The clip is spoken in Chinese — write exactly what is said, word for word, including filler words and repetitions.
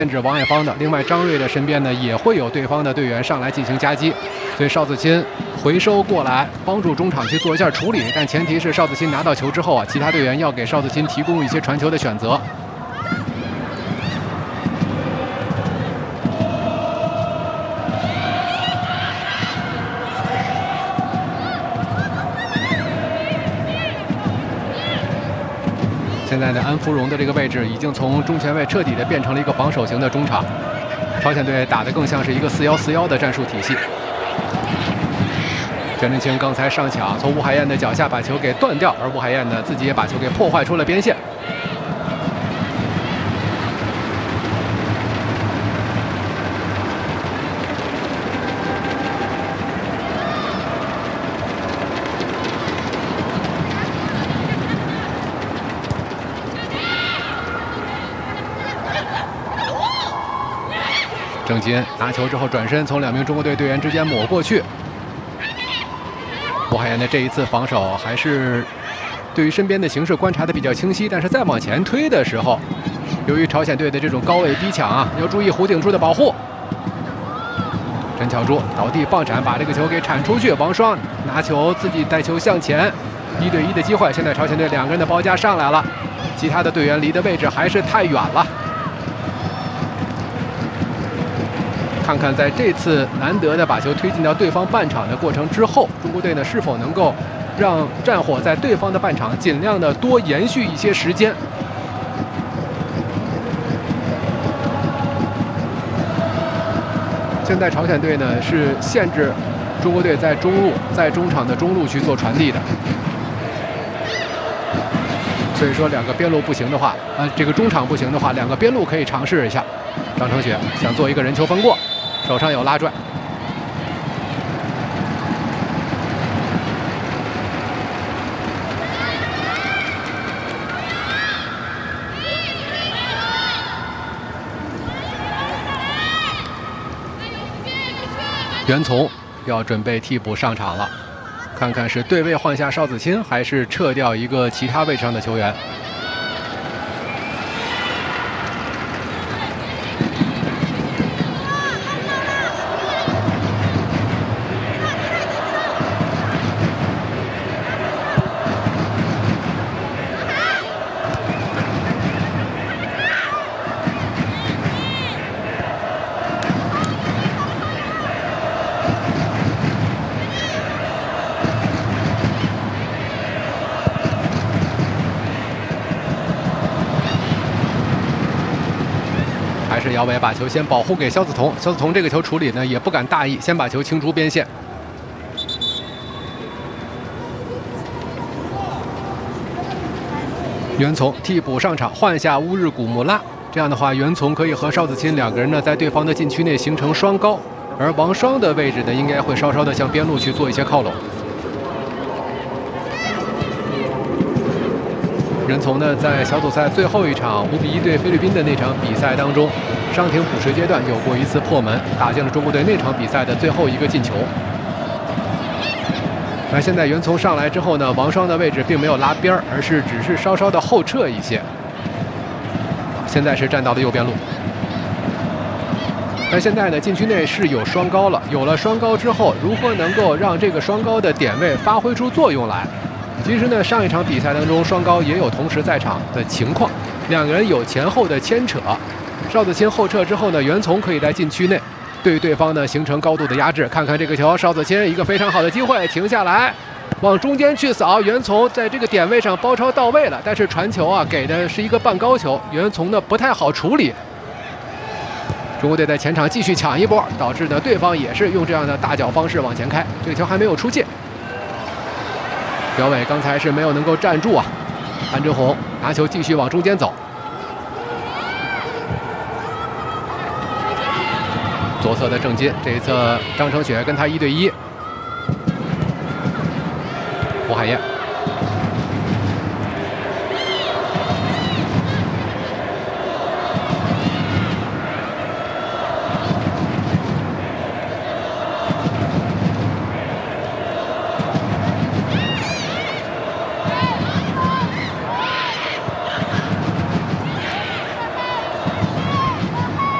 限制王爱芳的。另外，张睿的身边呢也会有对方的队员上来进行夹击，所以邵子钦回收过来，帮助中场去做一下处理。但前提是邵子钦拿到球之后啊，其他队员要给邵子钦提供一些传球的选择。 现在呢，安福荣的这个位置已经从中前卫彻底的变成了一个防守型的中场。朝鲜队打得更像是一个四幺四幺的战术体系。全振清刚才上抢，从吴海燕的脚下把球给断掉，而吴海燕呢自己也把球给破坏出了边线。 郑金拿球之后转身，从两名中国队队员之间抹过去。吴海燕的这一次防守还是对于身边的形势观察的比较清晰，但是再往前推的时候，由于朝鲜队的这种高位逼抢啊，要注意胡鼎柱的保护。陈巧珠倒地放铲，把这个球给铲出去。王霜拿球自己带球向前，一对一的机会。现在朝鲜队两个人的包夹上来了，其他的队员离的位置还是太远了。 看看在这次难得的把球推进到对方半场的过程之后，中国队呢是否能够让战火在对方的半场尽量的多延续一些时间。现在朝鲜队呢是限制中国队在中路、在中场的中路去做传递的，所以说两个边路不行的话，呃，这个中场不行的话，两个边路可以尝试一下。张承雪想做一个人球分过。 手上有拉拽，袁从要准备替补上场了，看看是对位换下邵子钦，还是撤掉一个其他位置上的球员。 还是姚伟把球先保护给肖子彤，肖子彤这个球处理呢也不敢大意，先把球清出边线。袁从替补上场，换下乌日古木拉。这样的话，袁从可以和邵子钦两个人呢在对方的禁区内形成双高，而王霜的位置呢应该会稍稍的向边路去做一些靠拢。 任从呢，在小组赛最后一场五比一对菲律宾的那场比赛当中，伤停补时阶段有过一次破门，打进了中国队那场比赛的最后一个进球。那现在袁从上来之后呢，王霜的位置并没有拉边儿，而是只是稍稍的后撤一些。现在是站到了右边路。那现在呢，禁区内是有双高了，有了双高之后，如何能够让这个双高的点位发挥出作用来？ 其实呢，上一场比赛当中，双高也有同时在场的情况，两个人有前后的牵扯。邵子钦后撤之后呢，袁从可以在禁区内对对方呢形成高度的压制。看看这个球，邵子钦一个非常好的机会，停下来，往中间去扫。袁从在这个点位上包抄到位了，但是传球啊给的是一个半高球，袁从呢不太好处理。中国队在前场继续抢一波，导致呢对方也是用这样的大脚方式往前开，这个球还没有出界。 姚伟刚才是没有能够站住啊，安哲宏拿球继续往中间走，左侧的郑金，这一侧张承雪跟他一对一，吴海燕